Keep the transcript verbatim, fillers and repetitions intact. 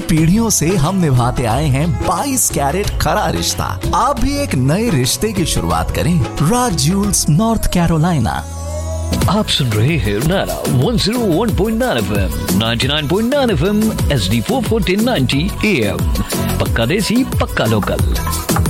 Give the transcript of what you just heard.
पीढ़ियों से हम निभाते आए हैं बाईस कैरेट खरा रिश्ता। आप भी एक नए रिश्ते की शुरुआत करें। राज ज्यूल्स, नॉर्थ कैरोलिना। आप सुन रहे हैं नारा one oh one point nine F M, ninety-nine point nine F M, H D four fourteen ninety A M। पक्का देसी, पक्का लोकल।